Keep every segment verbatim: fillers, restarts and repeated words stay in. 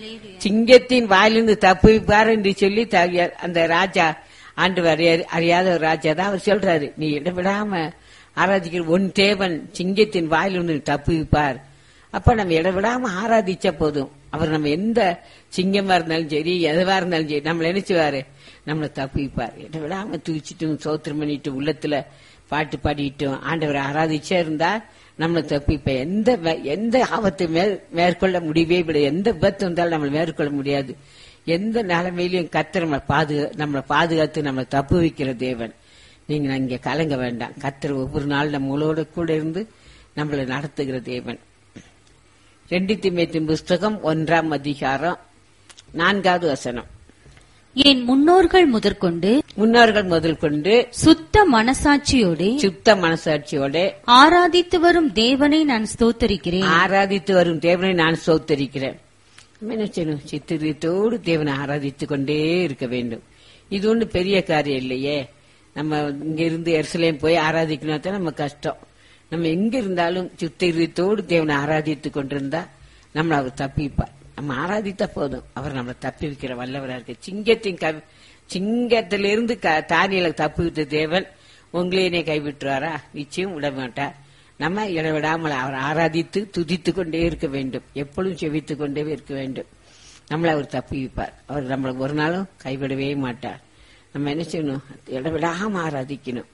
சிங்கத்தின் வாயிலிருந்து தப்புவிப்பார் என்று சொல்லி அந்த ராஜா ஆண்டு அறியாத ஒரு ராஜா தான் அவர் சொல்றாரு, நீ இடவிடாம ஆராதிக்கிற உன் தேவன் சிங்கத்தின் வாயிலிருந்து தப்புவிப்பார். அப்ப நம்ம இடவிடாம ஆராதிச்ச போதும் அவர் நம்ம எந்த சிங்கமா இருந்தாலும் சரி எதுவா இருந்தாலும் சரி நம்மள நினைச்சுவாரு, நம்மளை தப்புவிப்பார். இடவிடாம தூச்சிட்டும் சோத்திரம் பண்ணிட்டு உள்ளத்துல பாட்டு பாடிட்டும் ஆண்டவரை ஆராதிச்சா இருந்தா நம்மளை தப்பிப்ப எந்த எந்த ஆபத்தை மேற்கொள்ள முடியவே விட எந்த விபத்து வந்தாலும் நம்மளை மேற்கொள்ள முடியாது. எந்த நிலைமையிலையும் கர்த்தர் நம்மளை பாதுகா நம்மளை பாதுகாத்து நம்மளை தப்பு வைக்கிற தேவன். நீங்க இங்க கலங்க வேண்டாம். கர்த்தர் ஒவ்வொரு நாள் நம்மளோட கூட இருந்து நம்மளை நடத்துகிற தேவன். ரெண்டு தீமோத்தேயு புஸ்தகம் ஒன்றாம் அதிகாரம் நான்காவது வசனம். என் முன்னோர்கள் முதற்கொண்டு முன்னோர்கள் முதல் கொண்டு சுத்த மனசாட்சியோட சுத்த மனசாட்சியோட ஆராதித்து வரும் தேவனை நான் ஸ்தோத்தரிக்கிறேன் ஆராதித்து வரும் தேவனை நான் ஸ்தோத்தரிக்கிறேன். என்ன செய்யணும்? சித்திரத்தோடு தேவனை ஆராதித்து கொண்டே இருக்க வேண்டும். இது ஒண்ணு பெரிய காரியம் இல்லையே. நம்ம இங்க இருந்து எருசலேம் போய் ஆராதிக்கணும் தான் நம்ம கஷ்டம். நம்ம எங்க இருந்தாலும் சித்திரத்தோடு தேவனை ஆராதித்து கொண்டிருந்தா நம்மள அவர் தப்பிப்பார். நம்ம ஆராதித்தா போதும், அவர் நம்மளை தப்பி வைக்கிற வல்லவரா இருக்கு. சிங்கத்தின் சிங்கத்திலிருந்து தானியலை தப்பி விட்ட தேவன் உங்களையே கைவிட்டுவாரா? நிச்சயம் விட மாட்டார். நம்ம இடவிடாமல் அவர் ஆராதித்து துதித்து கொண்டே இருக்க வேண்டும். எப்பொழுதும் செவித்துக் கொண்டே இருக்க வேண்டும். நம்மளை அவர் தப்பி வைப்பார். அவர் நம்மளை ஒரு நாளும் கைவிடவே மாட்டார். நம்ம என்ன செய்யணும்? இடவிடாம ஆராதிக்கணும்.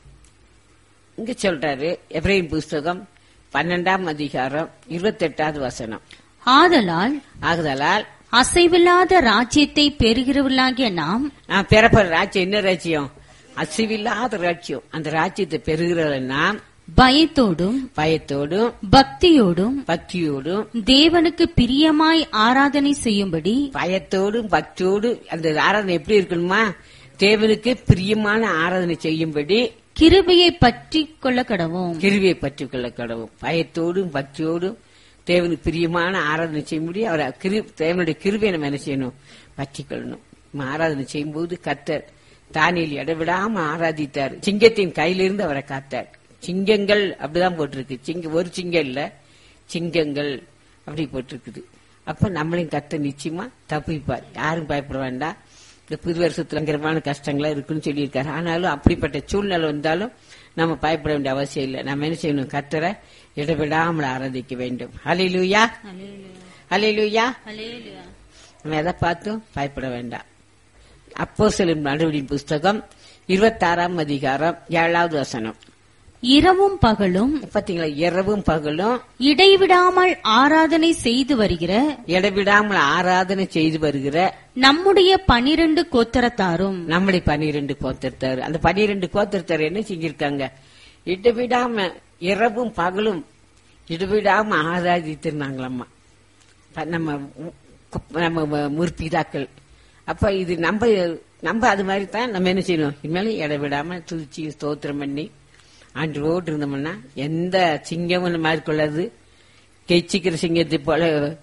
இங்க சொல்றாரு எபிரேயர் புஸ்தகம் பன்னெண்டாம் அதிகாரம் இருபத்தி எட்டாவது வசனம். ஆதலால் ஆகுதலால் அசைவில்லாத ராஜ்யத்தை பெறுகிறவர்களாகிய நாம் நாம் பெறப்படுற ராஜ்யம் என்ன ராஜ்யம்? அசைவில்லாத ராஜ்யம். அந்த ராஜ்யத்தை பெறுகிறவர்கள் நாம் பயத்தோடும் பயத்தோடும் பக்தியோடும் பக்தியோடும் தேவனுக்கு பிரியமாய் ஆராதனை செய்யும்படி பயத்தோடும் பக்தியோடும் அந்த ஆராதனை எப்படி இருக்கணுமா? தேவனுக்கு பிரியமான ஆராதனை செய்யும்படி கிருபையை பற்றி கொள்ள கடவும் கிருபையை பற்றி கொள்ள கடவும். பயத்தோடும் பக்தியோடும் தேவனுக்கு பிரியமான ஆராதனை செய்யும்படி அவர் தேவனுடைய கிருபையை நம்ம என்ன செய்யணும்? பற்றி கொள்ளணும். ஆராதனை செய்யும்போது கர்த்தர் தானியேல் இடவிடாம ஆராதித்தார். சிங்கத்தின் கையிலிருந்து அவரை காத்தார். சிங்கங்கள் அப்படிதான் போட்டிருக்கு. சிங்க ஒரு சிங்கம் இல்ல, சிங்கங்கள் அப்படி போட்டிருக்குது. அப்ப நம்மளையும் கர்த்தர் நிச்சயமா தப்பிப்பார். யாரும் பயப்பட வேண்டாம். இந்த புது வருஷத்துல பயங்கரமான கஷ்டங்களா இருக்குன்னு சொல்லியிருக்காரு. ஆனாலும் அப்படிப்பட்ட சூழ்நிலை வந்தாலும் நம்ம பயப்பட வேண்டிய அவசியம் இல்லை. நம்ம என்ன செய்யணும்? கர்த்தரை இடவிடாமல் ஆராதிக்க வேண்டும். ஹல்லேலூயா, ஹல்லேலூயா. நம்ம எதை பார்த்தும் பயப்பட வேண்டாம். அப்போஸ்தலர் நடவடிக்கையின் புஸ்தகம் இருபத்தாறாம் அதிகாரம் ஏழாவது வசனம். இரவும் பகலும் பாத்தீங்களா? இரவும் பகலும் இடைவிடாமல் ஆராதனை செய்து வருகிற இடைவிடாமல் ஆராதனை செய்து வருகிற நம்முடைய பனிரெண்டு கோத்திரத்தாரும் நம்முடைய பனிரெண்டு கோத்திரத்தார் அந்த பனிரெண்டு கோத்திரத்தார் என்ன செஞ்சிருக்காங்க? இடைவிடாம இரவும் பகலும் இடைவிடாம ஆராதித்திருந்தாங்களம்மா நம்ம நம்ம முற்பிதாக்கள். அப்ப இது நம்ம நம்ம அது மாதிரி தான் நம்ம என்ன செய்யணும்? இனிமேலும் இடைவிடாம துதிச்சு ஸ்தோத்திரம் பண்ணி ஆண்டோடு இருந்தோம்னா எந்த சிங்கமும் மேற்கொள்ளாது. கெச்சிக்கிற சிங்கத்தை போல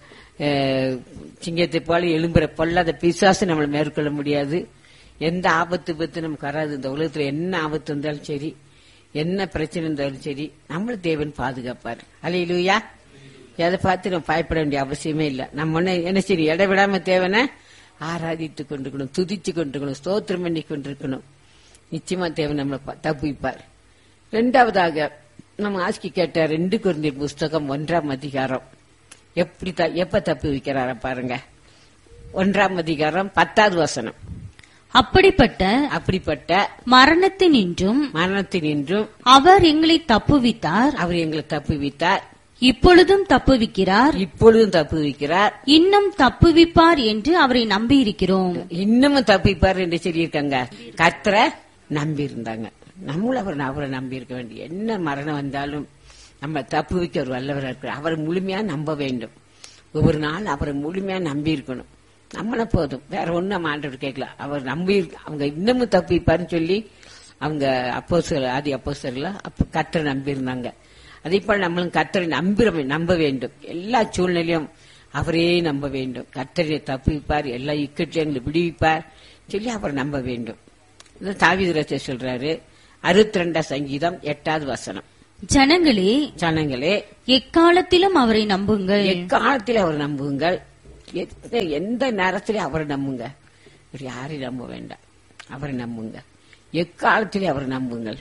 சிங்கத்தை போல எழும்புற பொல்லாத பிசாசு நம்மளை மேற்கொள்ள முடியாது. எந்த ஆபத்து பத்து நமக்கு வராது. இந்த உலகத்துல என்ன ஆபத்து இருந்தாலும் சரி, என்ன பிரச்சனை இருந்தாலும் சரி, நம்மள தேவன் பாதுகாப்பாரு. ஹல்லேலூயா. எதை பார்த்து நம்ம பயப்பட வேண்டிய அவசியமே இல்லை. நம்ம ஒண்ணு என்ன சரி இடைவிடாம தேவனை ஆராதித்து கொண்டிருக்கணும், துதிச்சு கொண்டிருக்கணும், ஸ்தோத்திரம் பண்ணி கொண்டிருக்கணும். நிச்சயமா தேவன் நம்மளை தப்புவிப்பார். இரண்டாவதாக நம்ம ஆஸ்கி கேட்ட ரெண்டு கொரிந்தியர் புஸ்தகம் ஒன்றாம் அதிகாரம் எப்படி எப்ப தப்பு வைக்கிறார பாருங்க. ஒன்றாம் அதிகாரம் பத்தாவது வசனம். அப்படிப்பட்ட அப்படிப்பட்ட மரணத்தினின்றும் மரணத்தினின்றும் அவர் எங்களை தப்புவித்தார் அவர் எங்களை தப்புவித்தார் இப்பொழுதும் தப்புவிக்கிறார் இப்பொழுதும் தப்புவிக்கிறார் இன்னும் தப்புவிப்பார் என்று அவரை நம்பி இருக்கிறோம். இன்னமும் தப்புவிப்பார் என்று சொல்லியிருக்காங்க. கர்த்தரை நம்பி இருந்தாங்க. நம்மளும் அவர் அவரை நம்பி இருக்க வேண்டிய என்ன மரணம் வந்தாலும் நம்ம தப்பு வைக்க ஒரு வல்லவராக இருக்கிறார். அவரை முழுமையா நம்ப வேண்டும். ஒவ்வொரு நாள் அவரை முழுமையா நம்பி இருக்கணும். நம்மள போதும், வேற ஒண்ணு நம்ம ஆண்டவர் கேட்கலாம். அவர் நம்பி அவங்க இன்னமும் தப்பிப்பாருன்னு சொல்லி அவங்க அப்போஸ்தலர் ஆதி அப்போஸ்தலர்ல அப்ப கர்த்தரை நம்பி இருந்தாங்க. அதே போல நம்மளும் கர்த்தரை நம்பி நம்ப வேண்டும். எல்லா சூழ்நிலையும் அவரே நம்ப வேண்டும். கர்த்தரை தப்பிப்பார், எல்லா இக்கட்சியங்களை விடுவிப்பார் சொல்லி அவரை நம்ப வேண்டும். தாவீது ராஜா சொல்றாரு அறுபத்தி ரெண்டாம் சங்கீதம் எட்டாவது வசனம். ஜனங்களே ஜனங்களே எக்காலத்திலும் அவரை நம்புங்கள் எக்காலத்தில் அவர் நம்புங்கள் எந்த- எந்த நேரத்திலயும் அவரை நம்புங்க. இப்படி யாரையும் நம்ப வேண்டாம். அவரை நம்புங்க. எக்காலத்திலேயும் அவரை நம்புங்கள்.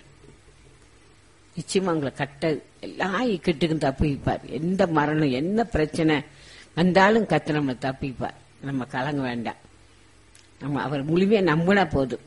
நிச்சயமா உங்களை கட்ட எல்லா இக்கட்டுக்கும் தப்பிப்பார். எந்த மரணம் என்ன பிரச்சனை வந்தாலும் கத்து நம்மளை தப்பிப்பார். நம்ம கலங்க வேண்டாம். நம்ம அவர் முழுமையா நம்பினா போதும்.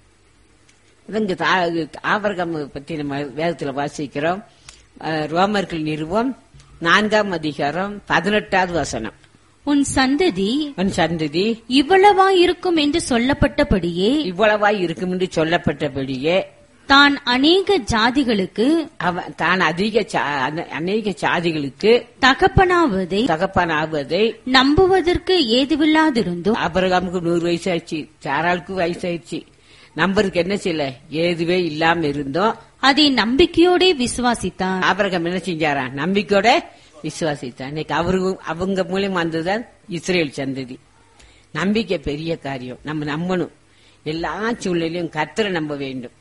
இங்க ஆபிரகாம் பத்தி நம்ம வேதத்துல வாசிக்கிறோம். அஹ், ரோமர்கள் நிறுவம் நான்காம் அதிகாரம் பதினெட்டாவது வசனம். உன் சந்ததி உன் சந்ததி இவ்வளவா இருக்கும் என்று சொல்லப்பட்டபடியே இவ்வளவாய் இருக்கும் என்று சொல்லப்பட்டபடியே தான் அநேக ஜாதிகளுக்கு அவன் தான் அதிக சா- அன- அநேக சாதிகளுக்கு தகப்பனாவதை தகப்பன் ஆவதை நம்புவதற்கு ஏதுவில்லாதிருந்தும் ஆபிரகாமுக்கு நூறு வயசு ஆயிடுச்சு, சாராளுக்கு வயசு ஆயிடுச்சு. நம்பருக்கு என்ன செய்யல, ஏதுவே இல்லாம இருந்தோம். அதை நம்பிக்கையோடே விசுவாசித்தான். ஆபிரகாம் என்ன செஞ்சாரா, நம்பிக்கையோட விசுவாசித்தான். இன்னைக்கு அவரு அவங்க மூலியமா வந்ததுதான் இஸ்ரேல் சந்ததி. நம்பிக்கை பெரிய காரியம். நம்ம நம்பணும். எல்லா சூழ்நிலையும் கர்த்தரை நம்ப வேண்டும்.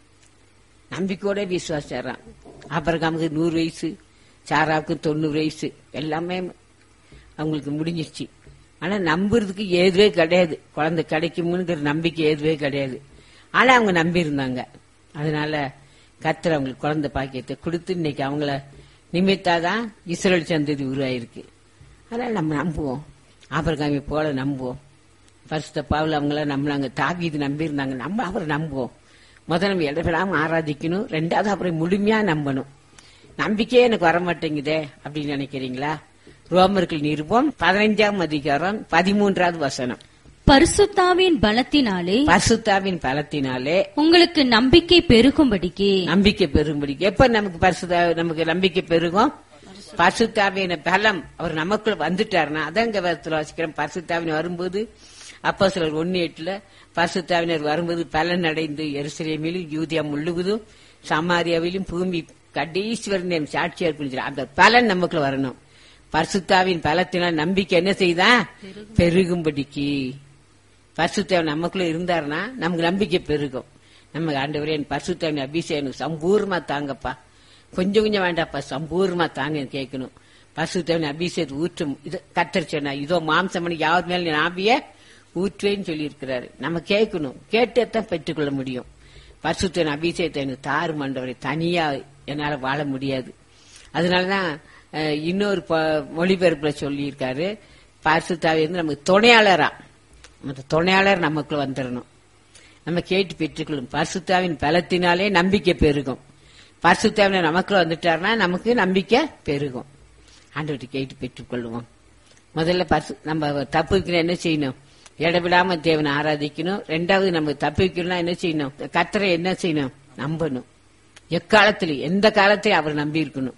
நம்பிக்கையோட விசுவாசிச்சாராம். ஆபிரகாமுக்கு நூறு வயசு, சாராவுக்கு தொண்ணூறு வயசு, எல்லாமே அவங்களுக்கு முடிஞ்சிருச்சு. ஆனா நம்புறதுக்கு ஏதுவே கிடையாது. குழந்தை கிடைக்கும்ங்கிற நம்பிக்கை ஏதுவே கிடையாது. ஆனா அவங்க நம்பி இருந்தாங்க. அதனால கர்த்தர் அவங்களுக்கு குழந்தை பாக்கியத்தை கொடுத்து இன்னைக்கு அவங்கள நிமித்தாதான் இஸ்ரேல் சந்ததி உருவாயிருக்கு. அதனால நம்ம நம்புவோம். ஆபிரகாமை போல நம்புவோம். பரிசுத்த பவுல் அவங்கள நம்பினாங்க. தாவீது நம்பி இருந்தாங்க. நம்ம அவரை நம்புவோம். முதல்ல நம்ம இடப்படாம ஆராதிக்கணும். ரெண்டாவது அவரை முழுமையா நம்பணும். நம்பிக்கையே எனக்கு வர மாட்டேங்குதே அப்படின்னு நினைக்கிறீங்களா? ரோமர்கள் நிருபம் பதினைஞ்சாம் அதிகாரம் பதிமூன்றாவது வசனம். பரிசுத்தாவின் பலத்தினாலே பரிசுத்தாவின் பலத்தினாலே உங்களுக்கு நம்பிக்கை பெருகும்படிக்கு நம்பிக்கை பெருகும்படிக்கு. எப்ப நமக்கு பரிசுத்தா நமக்கு நம்பிக்கை பெருகும்? பரிசுத்தாவின் பலம் அவர் நமக்குள்ள வந்துட்டாருன்னா, அதான் இங்க வேதத்துல வாசிக்கிறோம். பரிசுத்தாவின் வரும்போது அப்போஸ்தலர் ஒன்னு எட்டுல பரிசுத்தாவினர் வரும்போது பலன் அடைந்து எருசலேமிலும் யூதியா முழுவதும் சமாரியாவிலும் பூமி கடைசிவரன் என் சாட்சியா இருக்கு. அந்த பலன் நமக்குள்ள வரணும். பரிசுத்தாவின் பலத்தினால் நம்பிக்கை என்ன செய்தா பெருகும்படிக்கு. பரிசுத்தாவின் நமக்குள்ள இருந்தாருன்னா நமக்கு நம்பிக்கை பெருகும். நம்ம ஆண்டவரே என் பரிசுத்தாவின் அபிஷேகம் சம்பூர்ணமா தாங்கப்பா, கொஞ்சம் கொஞ்சம் வேண்டாப்பா, சம்பூர்ணமா தாங்க கேட்கணும். பரிசுத்தாவின் அபிஷேகத்தை ஊற்றும். இது கர்த்தர் சொன்னா, இதோ மாம்சமணி யார் மேல ஆவிய ஊற்றுவேன்னு சொல்லி இருக்கிறாரு. நம்ம கேட்கணும். கேட்டத்தான் பெற்றுக்கொள்ள முடியும். பரிசுத்தாவின் அபிஷேகத்தை எனக்கு தாரு ஆண்டவரே, தனியா என்னால வாழ முடியாது. அதனாலதான் அஹ், இன்னொரு ப- மொழிபெயர்ப்புல சொல்லி இருக்காரு, பரிசுத்தாவி வந்து நமக்கு துணையாளரா, அந்த துணையாளர் நமக்குள்ள வந்துடணும். நம்ம கேட்டு பெற்றுக்கொள்ளும். பரிசுத்தாவின் பலத்தினாலே நம்பிக்கை பெருகும். பரிசுத்தாவின் நமக்குள்ள வந்துட்டாருன்னா நமக்கு நம்பிக்கை பெருகும். ஆண்டவர்கிட்ட கேட்டு பெற்றுக்கொள்வோம். முதல்ல பரிசு நம்ம தப்பு வைக்கணும். என்ன செய்யணும்? இடவிடாம தேவனை ஆராதிக்கணும். ரெண்டாவது நம்ம தப்பு வைக்கணும்னா என்ன செய்யணும்? கர்த்தரை என்ன செய்யணும்? நம்பணும். எக்காலத்திலும் எந்த காலத்திலும் அவர் நம்பி இருக்கணும்.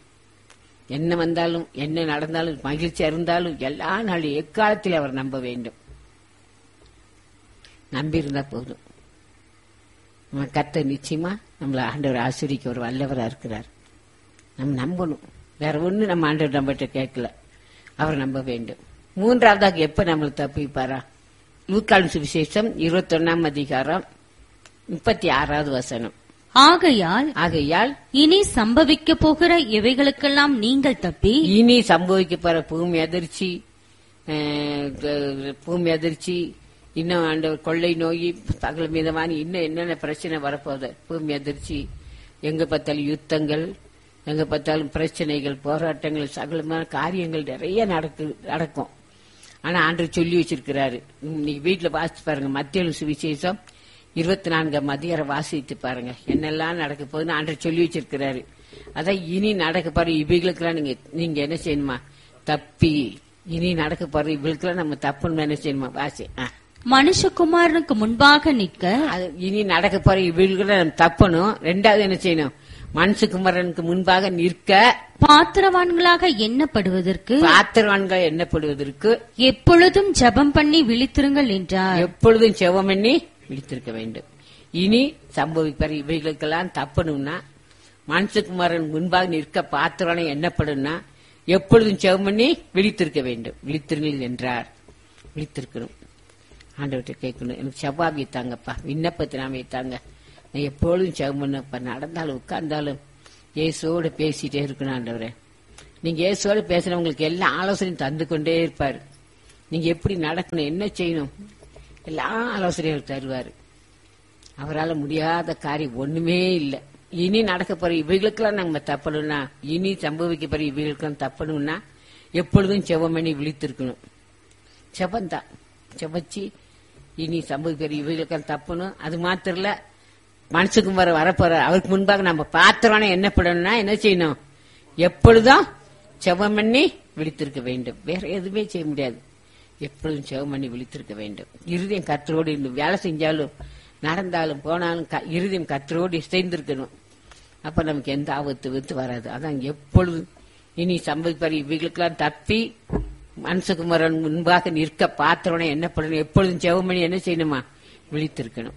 என்ன வந்தாலும் என்ன நடந்தாலும் மகிழ்ச்சியா இருந்தாலும் எல்லா நாளும் எக்காலத்திலும் அவர் நம்ப வேண்டும். நம்பி இருந்தா போதும். நம்ம கர்த்தர் நிச்சயமா நம்மள ஆண்டவர் ஆசிரிக்க ஒரு வல்லவரா இருக்கிறார். நம்ம நம்பணும். வேற ஒண்ணு நம்ம ஆண்டவர் நம்மகிட்ட கேட்கல. அவர் நம்ப வேண்டும். மூன்றாவதாக எப்ப நம்மளுக்கு தப்பிப்பாரா? லூக்காவின் சுவிசேஷம் இருபத்தி ஒன்னாம் அதிகாரம் முப்பத்தி ஆறாவது வசனம். ஆகையால் ஆகையால் இனி சம்பவிக்க போகிற இவைகளுக்கெல்லாம் நீங்கள் தப்பி இனி சம்பவிக்க போற பூமி அதிர்ச்சி, அஹ், பூமி அதிர்ச்சி, இன்னும் ஆண்டவர் கொள்ளை நோய், சகல விதமான இன்னும் என்னென்ன பிரச்சனை வரப்போகுது. பூமி அதிர்ச்சி, எங்க பார்த்தாலும் யுத்தங்கள், எங்க பார்த்தாலும் பிரச்சனைகள், போராட்டங்கள், சகலமான காரியங்கள் நிறைய நடக்கு நடக்கும். ஆனா ஆண்டவர் சொல்லி வச்சிருக்கிறாரு. நீங்க வீட்டுல வாசிச்சு பாருங்க. மத்திய சுவிசேஷம் இருபத்தி நான்காம் அதிகாரம் வாசித்து பாருங்க. என்னெல்லாம் நடக்க போகுதுன்னு ஆண்டவர் சொல்லி வச்சிருக்கிறாரு. அதான் இனி நடக்க போற இவைகளுக்கெல்லாம் நீங்க நீங்க என்ன செய்யணுமா? தப்பி. இனி நடக்க போற இவளுக்கெல்லாம் நம்ம தப்புன்னு என்ன செய்யணுமா? வாசி. மனுஷகுமாரனுக்கு முன்பாக நிற்க அது இனி நடக்க போற இவளுக்கெல்லாம் நம்ம தப்பணும். ரெண்டாவது என்ன செய்யணும்? மனுஷகுமாரனுக்கு முன்பாக நிற்க பாத்திரவான்களாக எண்ணப்படுவதற்கு பாத்திரவான்கள் எண்ணப்படுவதற்கு எப்பொழுதும் ஜெபம் பண்ணி விழித்திருங்கள் என்றார். எப்பொழுதும் செவம் பண்ணி விழித்திருக்க வேண்டும். இனி சம்பவிக்கிற இவைகளுக்கெல்லாம் தப்பணும்னா, மனுஷகுமாரன் முன்பாக நிற்க பாத்திரவானை எண்ணப்படும்னா எப்பொழுதும் செவம் பண்ணி விழித்திருக்க வேண்டும். விழித்திருங்கள் என்றார். விழித்திருக்கணும். ஆண்டவர்கிட்ட கேட்கணும். எனக்கு செவ்வாய் தாங்கப்பா, விண்ணப்பத்தை நாம வைத்தாங்க. நான் எப்பொழுதும் செவம் பண்ணப்ப, நடந்தாலும் உட்கார்ந்தாலும் இயேசுவோட பேசிட்டே இருக்கணும். ஆண்டவரே, நீங்க இயேசுவோட பேசுறவங்களுக்கு எல்லா ஆலோசனையும் தந்து கொண்டே இருப்பாரு. நீங்க எப்படி நடக்கணும், என்ன செய்யணும், எல்லா ஆலோசனையும் தருவாரு. அவரால் முடியாத காரியம் ஒண்ணுமே இல்லை. இனி நடக்க போற இவைகளுக்கெல்லாம் நம்ம தப்பணும்னா, இனி சம்பவிக்க போற இவைகளுக்கெல்லாம் தப்பணும்னா எப்பொழுதும் செவம் பண்ணி விழித்திருக்கணும். செவந்தான் செவச்சி இனி சம்பவிக்கிற இவைகளுக்கெல்லாம் தப்பணும். அது மாத்திரம் இல்ல, மனசுக்கும் வர வரப்போற அவருக்கு முன்பாக நம்ம பாத்திரம்னா என்ன பண்ணணும்னா என்ன செய்யணும், எப்பொழுதும் செவம் பண்ணி விழித்திருக்க வேண்டும். வேற எதுவுமே செய்ய முடியாது. எப்பொழுதும் செவம் பண்ணி விழித்திருக்க வேண்டும். இருதயம் கர்த்தரோடு இருந்து வேலை செஞ்சாலும் நடந்தாலும் போனாலும் இருதயம் கர்த்தரோடு இசைந்திருக்கணும். அப்ப நமக்கு எந்த ஆபத்து வித்து வராது. அதான் எப்பொழுதும் இனி சம்பவிப்பார் இவைகளுக்கெல்லாம் தப்பி மனசுக்குமரன் முன்பாக நிற்க பாத்திரம்னா என்ன பண்ணணும், எப்பொழுதும் செவம் பண்ணி என்ன செய்யணுமா, விழித்திருக்கணும்.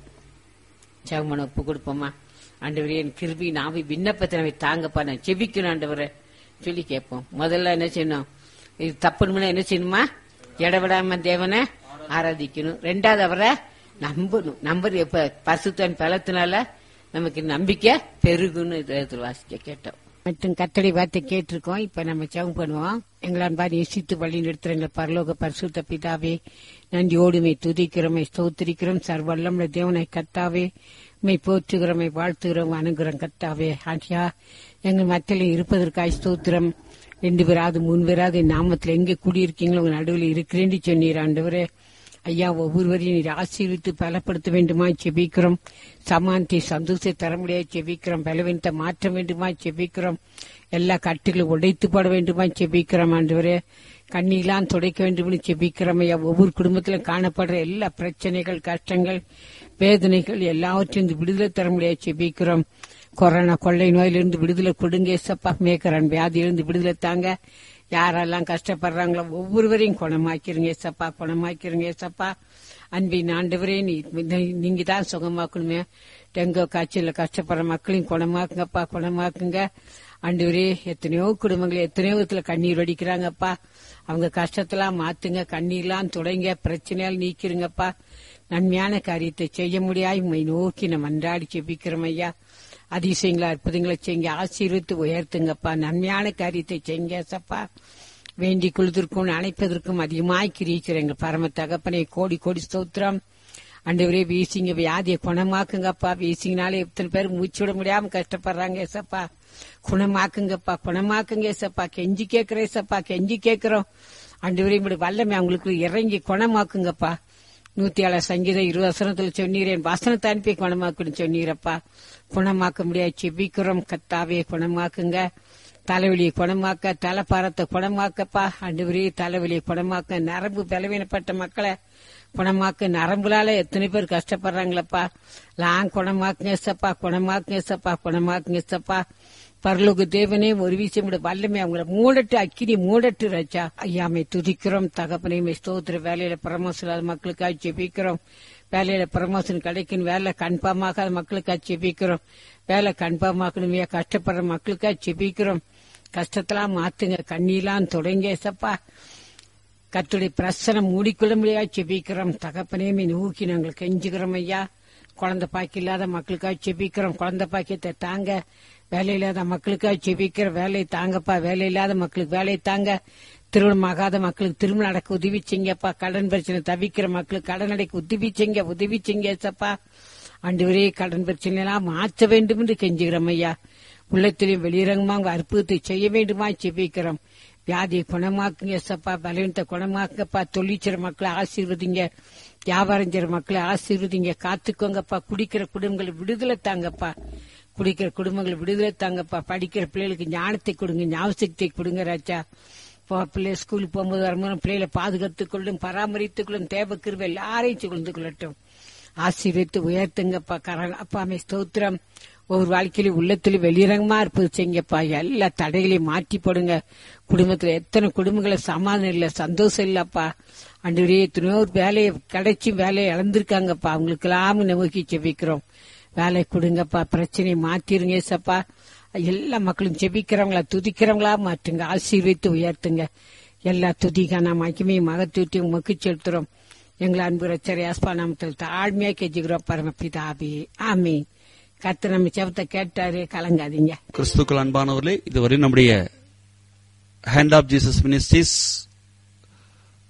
செவம் பண்ண ஒப்பு கொடுப்போமா. ஆண்டவரே என் கிருபி நாவி விண்ணப்பத்தை நம்ம தாங்கப்பா, நான் செபிக்கணும் ஆண்டவரை சொல்லி கேட்போம். முதல்ல என்ன செய்யணும், இது தப்புன்னு என்ன செய்யணுமா, இடவிடாம தேவனை ஆராதிக்கணும். ரெண்டாவது அவரை நம்பணும். நம்பர் எப்ப பரிசுத்தன் பலத்தினால நமக்கு நம்பிக்கை பெருகுன்னு வாசிக்க கேட்டோம். மற்றும் கர்த்தருடைய வார்த்தை கேட்டிருக்கோம். இப்ப நம்ம ஜெபம் பண்ணுவோம். எங்களான் பாதி யோசித்து வழி நிறுத்துற எங்கள் பரலோக பரிசுத்த பிதாவே, நன்றியோடுமை துதிக்கிறோமை ஸ்தோத்திரிக்கிறோம். சர்வல்லமுள்ள தேவனை கர்த்தாவே, மை போற்றுகிறோமை வாழ்த்துகிறோம் அணுகிறோம் கர்த்தாவே. ஆண்டியா எங்கள் மத்தியில் இருப்பதற்காய் ஸ்தோத்திரம். ரெண்டு பேராது மூணு பேராது நாமத்தில் எங்கே கூடியிருக்கீங்களோ உங்க நடுவில் இருக்கிறேன்னு சொன்னீர் ஆண்டவரே. ஐயா, ஒவ்வொருவரையும் நீர் ஆசீர்வித்து பலப்படுத்த வேண்டுமா செபிக்கிறோம். சமானத்தை சந்தோஷத்தை தர முடியாது செபிக்கிறோம். பலவீனத்தை மாற்ற வேண்டுமா செபிக்கிறோம். எல்லா கட்டுகளும் உடைத்து போட வேண்டுமா செபிக்கிறோம் ஆண்டவரே. கண்ணீலாம் துடைக்க வேண்டும் செபிக்கிறோம் ஐயா. ஒவ்வொரு குடும்பத்திலும் காணப்படுற எல்லா பிரச்சனைகள், கஷ்டங்கள், வேதனைகள் எல்லாவற்றையும் விடுதலை தர முடியாது செபிக்கிறோம். கொரோனா கொள்ளை நோயிலிருந்து விடுதலை கொடுங்க ஏசப்பா. மேக்கரன் வியாதியிலிருந்து விடுதலை தாங்க. யாரெல்லாம் கஷ்டப்படுறாங்களோ ஒவ்வொருவரையும் குணமாக்கிறீங்க ஏசப்பா, குணமாக்கிறீங்க ஏசப்பா. அன்பின் ஆண்டவரே, நீங்க தான் சுகமாக்கணுமே. டெங்கு காய்ச்சல கஷ்டப்படுற மக்களையும் குணமாக்குங்கப்பா, குணமாக்குங்க ஆண்டவரே. எத்தனையோ குடும்பங்கள் எத்தனையோ விதத்துல கண்ணீர் வடிக்கிறாங்கப்பா. அவங்க கஷ்டத்தெல்லாம் மாத்துங்க, கண்ணீர்லாம் தொடங்க, பிரச்சனையால் நீக்கிருங்கப்பா. நன்மையான காரியத்தை செய்ய முடியாது உண்மை நோக்கி நம்ம அன்றாடி செபிக்கிறோம் ஐயா. அதிசயங்களா அற்புதங்களை செய்யுங்க, ஆசீர்வித்து உயர்த்துங்கப்பா. நன்மையான காரியத்தை செய்யுங்க சப்பா. வேண்டி கொள்வதற்கும் அணைப்பதற்கும் அதிகமாய் கிரிக்கிற எங்க பரம தகப்பனை கோடி கோடி ஸ்தோத்திரம். ஆண்டவரே, வீசிங்க வியாதியை குணமாக்குங்கப்பா. வீசிங்கனாலே எத்தனை பேர் மூச்சு விட முடியாம கஷ்டப்படுறாங்க ஏசப்பா. குணமாக்குங்கப்பா, குணமாக்குங்க ஏசப்பா. கெஞ்சி கேட்கிறேன் ஏசப்பா, கெஞ்சி கேட்கிறோம் ஆண்டவரே. இப்படி வல்லமை அவங்களுக்கு இறங்கி குணமாக்குங்கப்பா. நூத்தி ஏழு சங்கீதம் இருபது வசனத்துல சொன்னீரேன், வசனத்தை அனுப்பி குணமாக்குன்னு சொன்னீரப்பா. குணமாக்க முடியாது செபிக்கிறோம் கத்தாவே, குணமாக்குங்க. தலைவலியை குணமாக்க, தலைப்பாரத்தை குணமாக்கப்பா. ஆண்டவரே, தலைவலியை குணமாக்க, நரம்பு பலவீனப்பட்ட மக்களை குணமாக்க, நரம்புலால எத்தனை பேர் கஷ்டப்படுறாங்களப்பா. லாங் குணமாக்குங்க சப்பா, குணமாக்குங்க சப்பா, குணமாக்குங்க சப்பா. பரலோக தேவனே, ஒரு விஷயம் வல்லமே அவங்கள மூடட்டு, அக்கினி மூடட்டு ரச்சா. ஐயாமை துதிக்கிறோம் தகப்பனையுமே ஸ்தோத்திர. வேலையில பிரமோஷன் இல்லாத மக்களுக்காக ஜெபிக்கிறோம். வேலையில பிரமோஷன் கிடைக்கும், வேலை கன்ஃபார்மாக மக்களுக்காக ஜெபிக்கிறோம். வேலை கன்ஃபார்மாக்கணுமே, கஷ்டப்படுற மக்களுக்காக ஜெபிக்கிறோம். கஷ்டத்தெல்லாம் மாத்துங்க, கண்ணீலாம் தொடங்க சப்பா. கர்த்தருடைய பிரசனம் மூடிக்கொள்ள முடியாது ஜெபிக்கிறோம் தகப்பனையுமே நோக்கி நாங்கள் கெஞ்சுக்கிறோம் ஐயா. குழந்தை பாக்கி இல்லாத மக்களுக்காக ஜெபிக்கிறோம், குழந்தை பாக்கியத்தை தாங்க. வேலை இல்லாத மக்களுக்காக ஜெபிக்கிற, வேலையை தாங்கப்பா. வேலை இல்லாத மக்களுக்கு வேலையை தாங்க. திருமணம் ஆகாத மக்களுக்கு திருமணம் நடக்க உதவி செய்யுங்கப்பா. கடன் பிரச்சனை தவிக்கிற மக்களுக்கு கடன் அடைக்க உதவி செய்யுங்க, உதவி செய்யுங்க சப்பா. ஆண்டவரே, கடன் பிரச்சனை எல்லாம் மாற்ற வேண்டும் என்று கெஞ்சுகிறோம் ஐயா. உள்ளத்திலையும் வெளியிறங்கமாக அற்புதத்தை செய்ய வேண்டுமா ஜெபிக்கிறோம். வியாதியை குணமாக்குங்க சப்பா, பலவீனத்தை குணமாக்குங்கப்பா. தொழிற்சிற மக்களை ஆசீர்வதிங்க, வியாபாரம் செய்யற மக்களை ஆசீர்வதிங்க, காத்துக்கோங்கப்பா. குடிக்கிற குடும்பங்களை விடுதலை தாங்கப்பா, குடிக்கிற குடும்பங்களை விடுதலை தாங்கப்பா. படிக்கிற பிள்ளைகளுக்கு ஞானத்தை கொடுங்க, ஞாபகத்தை கொடுங்க ராஜா. பிள்ளை ஸ்கூலுக்கு போகும்போது வரும்போது பிள்ளைகளை பாதுகாத்துக் கொள்ளும், பராமரித்துக் கொள்ளும். தேவ கிருபை எல்லாரையும் சுகழ்ந்து கொள்ளட்டும். ஆசீர்வித்து உயர்த்துங்கப்பா. அப்பாமே ஸ்தோத்திரம். ஒவ்வொரு வாழ்க்கையிலும் உள்ளத்திலும் வெளிரங்கமா இருப்பது செய்யுங்கப்பா. எல்லா தடைகளையும் மாற்றி போடுங்க. குடும்பத்துல எத்தனை குடும்பங்களை சமாதானம் இல்ல, சந்தோஷம் இல்லப்பா. ஆண்டவரே, எத்தனையோ வேலையை கிடைச்சி வேலையை இழந்திருக்காங்கப்பா. அவங்களுக்கு எல்லாம் நோக்கி செபிக்கிறோம். வேலை கொடுங்கப்பா, பிரச்சனையை மாத்திருங்க சப்பா. எல்லா மக்களும் செபிக்கிறவங்களா துதிக்கிறவங்களா மாற்றுங்க, ஆசீர்வித்து உயர்த்துங்க. எல்லா துதிக்கான மகிமையும் மகத்துவத்தையும் உமக்கு செலுத்துறோம். எங்களை அன்பு ரச்சரை ஆஸ்பா நாமத்தில் தாழ்மையா கெஞ்சுகிறோம் பரமபிதாபி, ஆமீன். கர்த்தர் நம்ம செவத்தை கேட்டாரு, கலங்காதீங்க. கிறிஸ்துக்கள் அன்பானவர்களே, இதுவரை நம்முடைய hand of Jesus ministries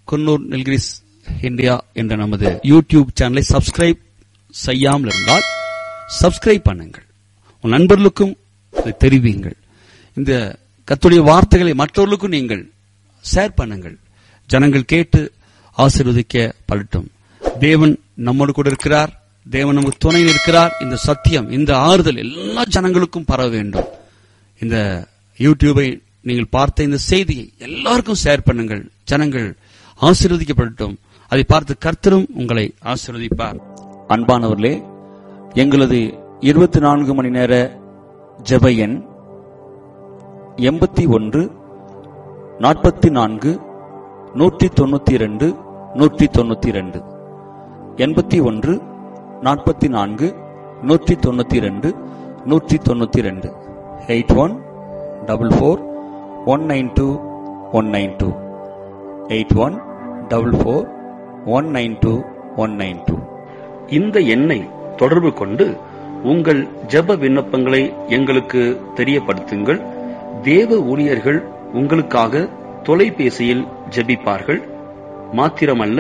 Coonoor Nilgiris India என்ற நமது யூடியூப் சேனலை சப்ஸ்கிரைப் செய்யாமல் இருந்தால் சப்ஸ்கிரைப் பண்ணுங்கள். உன் நண்பர்களுக்கும் இதை தெரிவியுங்கள். இந்த கர்த்தருடைய வார்த்தைகளை மற்றவர்களுக்கும் நீங்கள் ஷேர் பண்ணுங்கள். ஜனங்கள் கேட்டு ஆசீர்வதிக்க படட்டும். தேவன் நம்மோடு கூட இருக்கிறார். தேவன் நமக்கு துணை இருக்கிறார். இந்த சத்தியம், இந்த ஆறுதல் எல்லா ஜனங்களுக்கும் பரவ வேண்டும். இந்த யூடியூபை நீங்கள் பார்த்த இந்த செய்தியை எல்லாருக்கும் ஷேர் பண்ணுங்கள். ஜனங்கள் ஆசீர்வதிக்கப்படட்டும். அதை பார்த்து கர்த்தரும் உங்களை ஆசீர்வதிப்பார். அன்பானவர்களே, எங்களது இருபத்தி நான்கு மணி நேர ஜெப எண் எண்பத்தி ஒன்று நாற்பத்தி நான்கு நூற்றி தொண்ணூத்தி இரண்டு நூற்றி தொண்ணூத்தி இரண்டு எண்பத்தி ஒன்று நாற்பத்தி நான்கு நூற்றி தொண்ணூத்தி இரண்டு நூற்றி தொண்ணூத்தி இரண்டு eight one double four one nine two one nine two eight one double four one nine two one nine two. இந்த எண்ணை தொடர்பு கொண்டு உங்கள் ஜெப விண்ணப்பங்களை எங்களுக்கு தெரியப்படுத்துங்கள். தேவ ஊழியர்கள் உங்களுக்காக தொலைபேசியில் ஜெபிப்பார்கள். மாத்திரமல்ல,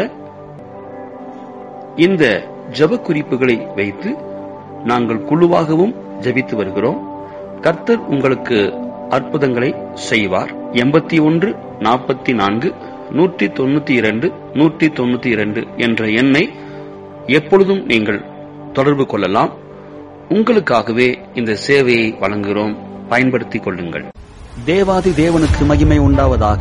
இந்த ஜெப குறிப்புகளை வைத்து நாங்கள் குழுவாகவும் ஜெபித்து வருகிறோம். கர்த்தர் உங்களுக்கு அற்புதங்களை செய்வார். எண்பத்தி ஒன்று நாற்பத்தி நான்கு நூற்றி தொண்ணூத்தி இரண்டு நூற்றி தொண்ணூத்தி இரண்டு என்ற எண்ணை எப்பொழுதும் நீங்கள் தொடர்பு கொள்ளலாம். உங்களுக்காகவே இந்த சேவையை வழங்குகிறோம். பயன்படுத்திக் கொள்ளுங்கள். தேவாதி தேவனுக்கு மகிமை உண்டாவதாக.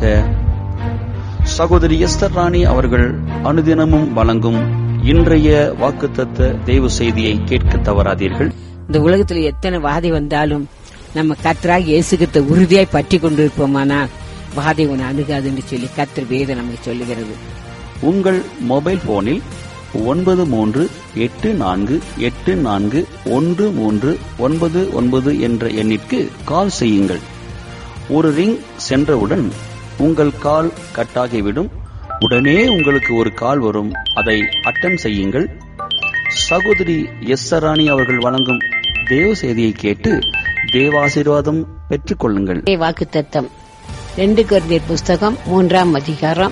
சகோதரி எஸ்தர் ராணி அவர்கள் அனுதினமும் வழங்கும் இன்றைய வாக்குத்தத்த தேவ செய்தியை கேட்க தவறாதீர்கள். இந்த உலகத்துல எத்தனை வாதை வந்தாலும் நம்ம கர்த்தராகிய இயேசு கிறிஸ்துவை உறுதியாய் பற்றி கொண்டிருப்போமானால் வாதை உன்னை அணுகாதுன்னு சொல்லி கர்த்தர் வேதம் நமக்கு சொல்லுகிறது. உங்கள் மொபைல் போனில் ஒன்பது மூன்று எட்டு நான்கு எட்டு நான்கு ஒன்று மூன்று ஒன்பது ஒன்பது என்ற எண்ணிற்கு கால் செய்யுங்கள். ஒரு ரிங் சென்றவுடன் உங்கள் கால் கட்டாகிவிடும். உடனே உங்களுக்கு ஒரு கால் வரும். அதை அட்டெண்ட் செய்யுங்கள். சகோதரி எஸ் ராணி அவர்கள் வழங்கும் தேவ செய்தியை கேட்டு தேவாசீர்வாதம் பெற்றுக் கொள்ளுங்கள். வாக்குத்தத்தம் ரெண்டு கொரிந்தியர் புஸ்தகம் மூன்றாம் அதிகாரம்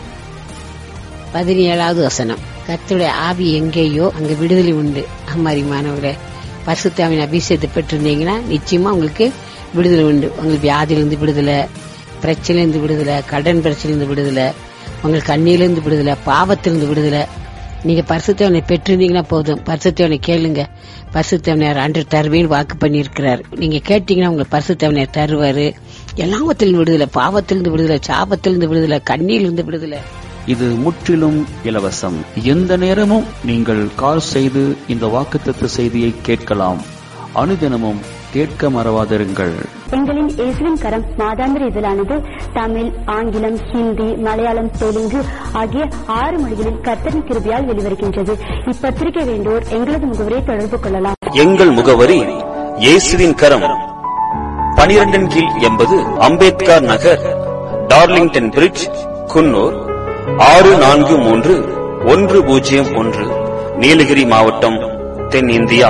பதினேழாவது வசனம். கர்த்தருடைய ஆவி எங்கேயோ அங்க விடுதலை உண்டு. அம்மாரிமானவர்களே, பரிசுத்தாவின் அபிஷேகத்தை பெற்றிருந்தீங்கன்னா நிச்சயமா உங்களுக்கு விடுதலை உண்டு. உங்களுக்கு வியாதியிலிருந்து விடுதலை, பிரச்சனையிலிருந்து விடுதலை, கடன் பிரச்சனையிலிருந்து விடுதலை, உங்களுக்கு கண்ணியிலிருந்து விடுதலை, பாவத்திலிருந்து விடுதலை. நீங்க பரிசுத்தவனை பெற்றிருந்தீங்கன்னா போதும். பரிசுத்தவனை கேளுங்க. பரிசுத்தவனையார் அன்று தருவேன்னு வாக்கு பண்ணி இருக்கிறார். நீங்க கேட்டீங்கன்னா உங்களுக்கு பரிசுத்தவனையார் தருவாரு. எல்லாவத்திலிருந்து விடுதலை, பாவத்திலிருந்து விடுதலை, சாபத்திலிருந்து விடுதலை, கண்ணியிலிருந்து விடுதலை. இது முற்றிலும் இலவசம். எந்த நேரமும் நீங்கள் கால் செய்து இந்த வாக்குத்தத்த செய்தியை கேட்கலாம். அனுதினமும் கேட்க மறவாதிருங்கள். எங்களின் இயேசுவின் கரம் மாதாந்திர இதழானது தமிழ், ஆங்கிலம், ஹிந்தி, மலையாளம், தெலுங்கு ஆகிய ஆறு மொழிகளில் கர்த்தரின் கிருபையால் வெளிவருகின்றது. இப்பத்திரிகை வேண்டோர் எங்களது முகவரியை தொடர்பு கொள்ளலாம். எங்கள் முகவரி இயேசுவின் கரம், பனிரெண்டின் கீழ் எண்பது அம்பேத்கர் நகர், டார்லிங்டன் பிரிட்ஜ், குன்னூர் ஆறு நான்கு மூன்று ஒன்று பூஜ்ஜியம் ஒன்று, நீலகிரி மாவட்டம், தென்னிந்தியா.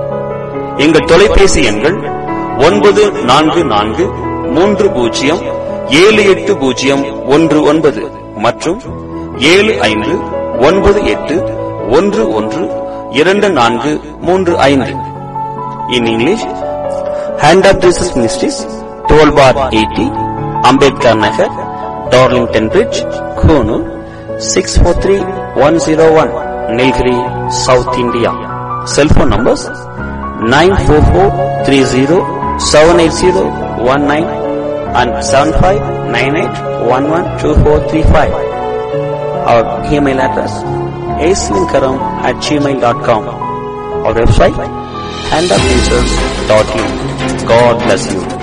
எங்கள் தொலைபேசி எண்கள் ஒன்பது நான்கு நான்கு மூன்று பூஜ்ஜியம் ஏழு எட்டு பூஜ்ஜியம் ஒன்று ஒன்பது மற்றும் ஏழு ஐந்து ஒன்பது எட்டு ஒன்று ஒன்று இரண்டு நான்கு மூன்று ஐந்து. In English, hand of Jesus ministries, twelve bar eighty, Ambedkar Nagar, Darlington bridge, Coonoor six four three one zero one, Nilgiri, south India. Cellphone numbers nine four four three zero seven eight zero one nine and seven five nine eight one one two four three five. Our email address aislinkaram at gmail dot com. Our website hand of jesus dot in. God bless you.